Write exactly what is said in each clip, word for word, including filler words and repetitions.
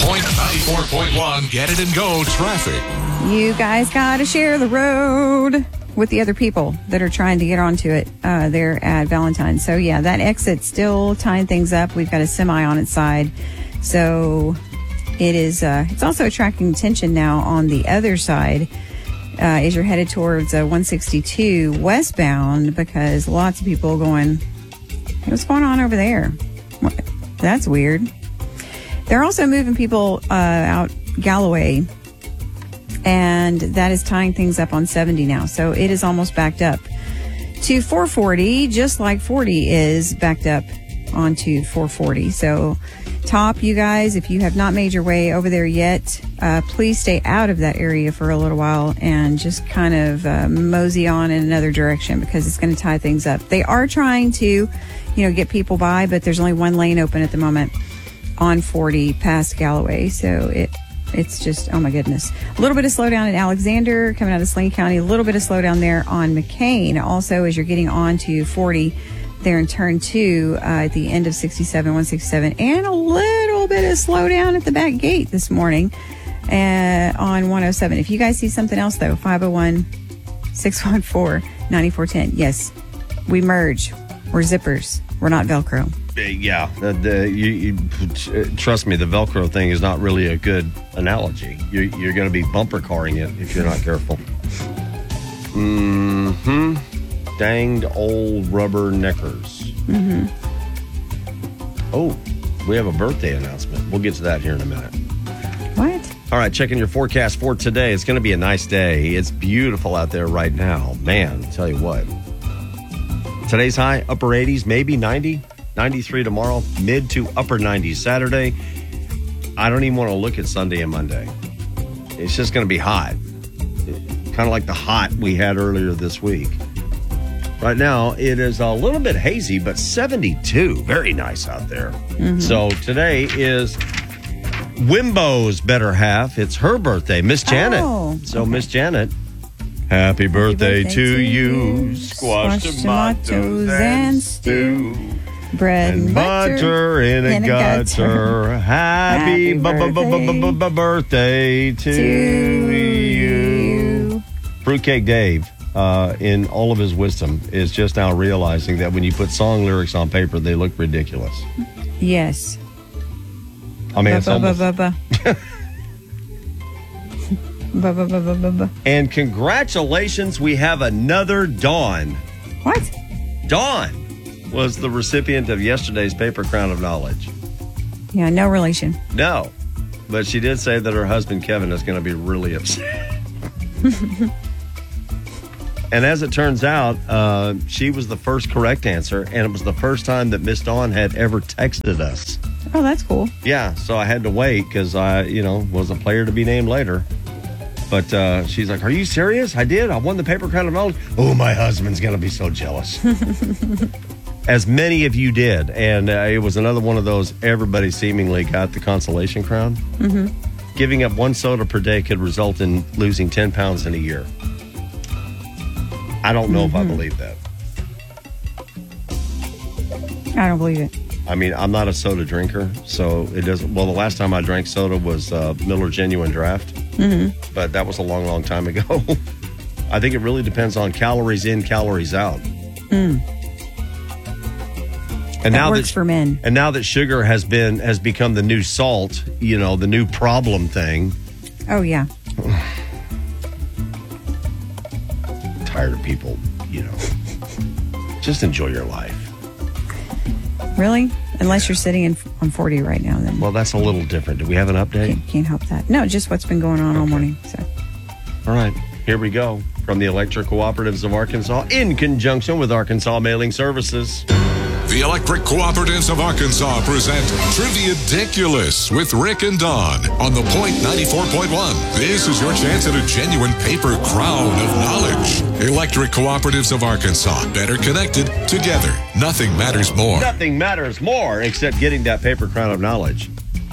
Point ninety-four point one, Get It and Go traffic. You guys got to share the road with the other people that are trying to get onto it uh, there at Valentine. So, yeah, that exit's still tying things up. We've got a semi on its side. So it is, uh, it's also attracting attention now on the other side uh, as you're headed towards uh, one sixty-two westbound, because lots of people going, what's going on over there? That's weird. They're also moving people uh, out Galloway, and that is tying things up on seventy now. So it is almost backed up to four forty, just like forty is backed up onto four forty. So top, you guys, if you have not made your way over there yet, uh, please stay out of that area for a little while and just kind of uh, mosey on in another direction, because it's going to tie things up. They are trying to, you know, get people by, but there's only one lane open at the moment on forty past Galloway. So it it's just, oh my goodness. A little bit of slowdown in Alexander coming out of Sling County, a little bit of slowdown there on McCain. Also, as you're getting on to forty there in turn two uh, at the end of sixty-seven, one sixty-seven, and a little bit of slowdown at the back gate this morning uh, on one oh seven. If you guys see something else, though, five oh one, six one four, nine four one oh. Yes, we merge. We're zippers. We're not Velcro. Yeah, the, the, you, you, trust me, the Velcro thing is not really a good analogy. You're, you're going to be bumper carring it if you're not careful. Mm-hmm. Danged old rubber knickers. Mm-hmm. Oh, we have a birthday announcement. We'll get to that here in a minute. What? All right, checking your forecast for today. It's going to be a nice day. It's beautiful out there right now. Man, I'll tell you what. Today's high, upper eighties, maybe ninety. ninety-three tomorrow, mid to upper nineties Saturday. I don't even want to look at Sunday and Monday. It's just going to be hot. Kind of like the hot we had earlier this week. Right now, it is a little bit hazy, but seventy-two. Very nice out there. Mm-hmm. So today is Wimbo's better half. It's her birthday, Miss Janet. Oh, so okay. Miss Janet, happy birthday, birthday to to you. you. Squash, Squash tomatoes, tomatoes and and stew. Bread And and butter, butter in a in a gutter. gutter. Happy Happy bu- bu- bu- bu- bu- bu- birthday to to you. Fruitcake Dave, uh, in all of his wisdom, is just now realizing that when you put song lyrics on paper, they look ridiculous. Yes. I mean, it's almost... Ba-ba-ba-ba-ba. Ba-ba-ba-ba-ba-ba. And congratulations, we have another Dawn. What? Dawn was the recipient of yesterday's Paper Crown of Knowledge. Yeah, no relation. No, but she did say that her husband, Kevin, is going to be really upset. And as it turns out, uh, she was the first correct answer, and it was the first time that Miss Dawn had ever texted us. Oh, that's cool. Yeah, so I had to wait because I, you know, was a player to be named later. But uh, she's like, are you serious? I did. I won the Paper Crown of Knowledge. Oh, my husband's going to be so jealous. As many of you did. And uh, it was another one of those, everybody seemingly got the consolation crown. Mm-hmm. Giving up one soda per day could result in losing ten pounds in a year. I don't know mm-hmm. if I believe that. I don't believe it. I mean, I'm not a soda drinker, so it doesn't. Well, the last time I drank soda was uh, Miller Genuine Draft, mm-hmm. but that was a long, long time ago. I think it really depends on calories in, calories out. Mm. And that now works that, for men. And now that sugar has been has become the new salt, you know, the new problem thing. Oh yeah. I'm tired of people, you know. Just enjoy your life. Really? Unless you're sitting in on forty right now, then. Well, that's a little different. Do we have an update? Can't, can't help that. No, just what's been going on okay. all morning. So. All right, here we go. From the Electric Cooperatives of Arkansas, in conjunction with Arkansas Mailing Services. The Electric Cooperatives of Arkansas present Triviadiculous with Rick and Dawn on the Point ninety-four point one. This is your chance at a genuine paper crown of knowledge. Electric Cooperatives of Arkansas, better connected together. Nothing matters more. Nothing matters more except getting that paper crown of knowledge.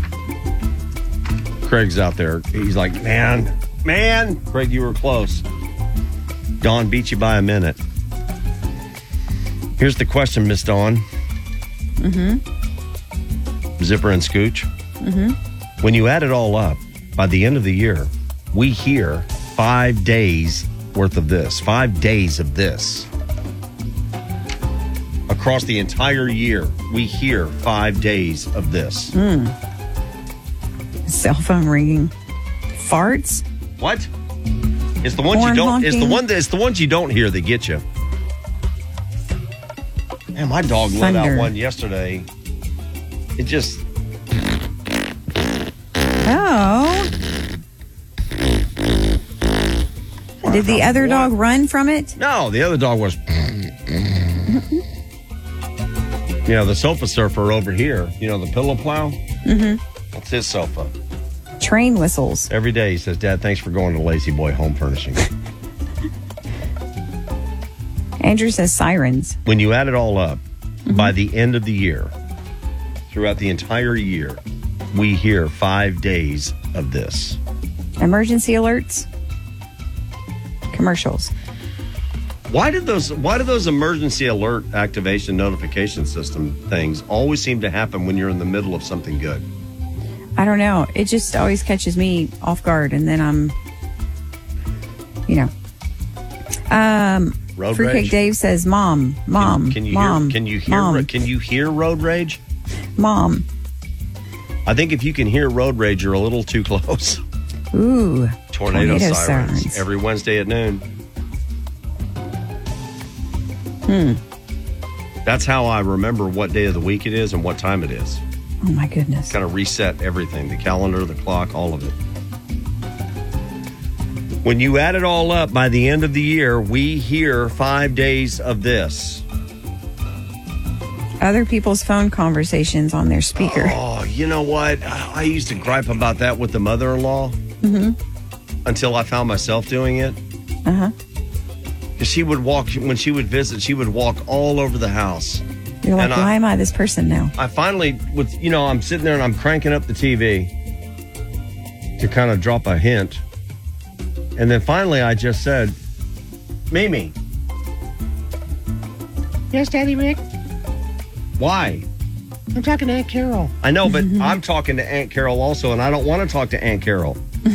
Craig's out there. He's like, man, man. Craig, you were close. Dawn beat you by a minute. Here's the question, Miss Dawn. Mm-hmm. Zipper and Scooch. Mm-hmm. When you add it all up, by the end of the year, we hear five days worth of this. Five days of this. Across the entire year, we hear five days of this. Mm. Cell phone ringing. Farts? What? It's the ones Horn you don't. honking. It's the one. That, it's the ones you don't hear that get you. Man, my dog let out Thunder. one yesterday. It just. Oh. Did the other What? dog run from it? No, the other dog was. You know, the sofa surfer over here. You know, the pillow plow. Mm-hmm. That's his sofa. Train whistles. Every day he says, "Dad, thanks for going to Lazy Boy Home Furnishing." Andrew says sirens. When you add it all up, Mm-hmm. by the end of the year, throughout the entire year, we hear five days of this. Emergency alerts. Commercials. Why did those why do those emergency alert activation notification system things always seem to happen when you're in the middle of something good? I don't know. It just always catches me off guard, and then I'm, you know. Um, Road Fruitcake rage? Dave says, "Mom, mom, Can, can you mom, hear can you hear mom, can you hear road rage? mom." I think if you can hear road rage, you're a little too close. Ooh, Tornado, tornado sirens, sirens. every Wednesday at noon. Hmm. That's how I remember what day of the week it is and what time it is. Oh my goodness. Kind of reset everything, the calendar, the clock, all of it. When you add it all up, by the end of the year, we hear five days of this. Other people's phone conversations on their speaker. Oh, you know what? I used to gripe about that with the mother-in-law Mm-hmm. until I found myself doing it. Uh-huh. Because she would walk, when she would visit, she would walk all over the house. You're like, And I- why am I this person now? I finally, with you know, I'm sitting there and I'm cranking up the T V to kind of drop a hint. And then finally I just said, Mimi. Yes, Daddy Rick. Why? I'm talking to Aunt Carol. I know, but I'm talking to Aunt Carol also, and I don't want to talk to Aunt Carol.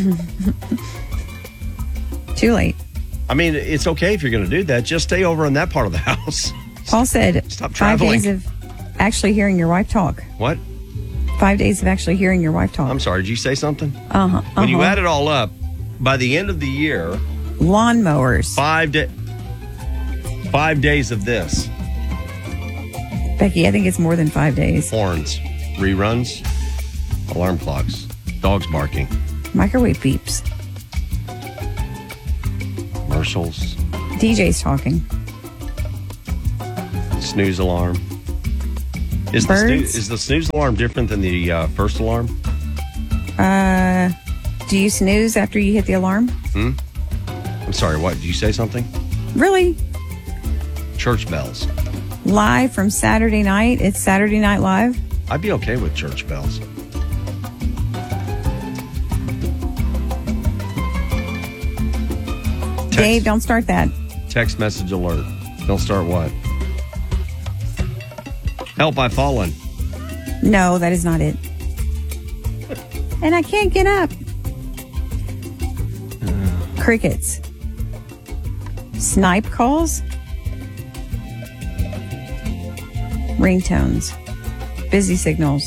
Too late. I mean, it's okay if you're going to do that. Just stay over in that part of the house. Paul said Stop five traveling. days of actually hearing your wife talk. What? Five days of actually hearing your wife talk. I'm sorry, did you say something? Uh-huh. When you uh-huh. add it all up, by the end of the year, Lawnmowers. five, da- five days of this. Becky, I think it's more than five days. Horns, reruns, alarm clocks, dogs barking, Microwave beeps. commercials, D J's talking. snooze alarm. Is the, Birds? snoo- is the snooze alarm different than the uh, first alarm? Uh, do you snooze after you hit the alarm? I'm sorry, what? Did you say something? Really? Church bells. Live from Saturday night. It's Saturday Night Live. I'd be okay with church bells. Text, Dave, don't start that. text message alert. Don't start what? Help, I've fallen. No, that is not it. And I can't get up. Crickets. Snipe calls. Ringtones. Busy signals.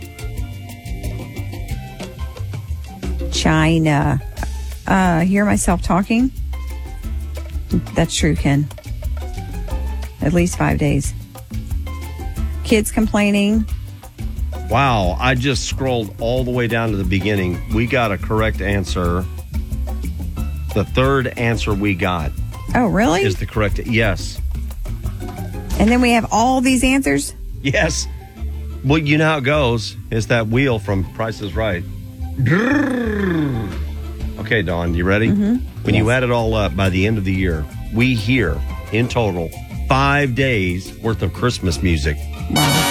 China. Uh, hear myself talking? That's true, Ken. At least five days. Kids complaining. Wow, I just scrolled all the way down to the beginning. We got a correct answer. The third answer we got Oh, really? is the correct. Yes. And then we have all these answers? Yes. Well, you know how it goes. It's that wheel from Price is Right. Okay, Dawn, you ready? Mm-hmm. When Yes. you add it all up by the end of the year, we hear in total five days worth of Christmas music. Wow.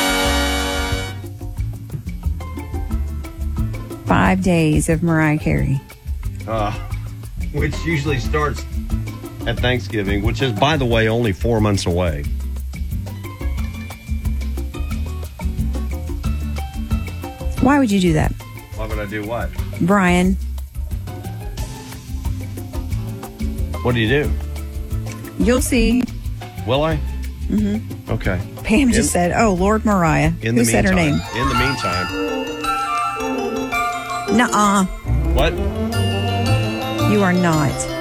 Five days of Mariah Carey. Uh, which usually starts at Thanksgiving, which is, by the way, only four months away. Why would you do that? Why would I do what? Brian. What do you do? You'll see. Will I? Mm-hmm. Okay. Pam just In- said, oh, Lord Mariah. In Who the said her name? meantime- In the meantime. Nuh-uh. What? You are not.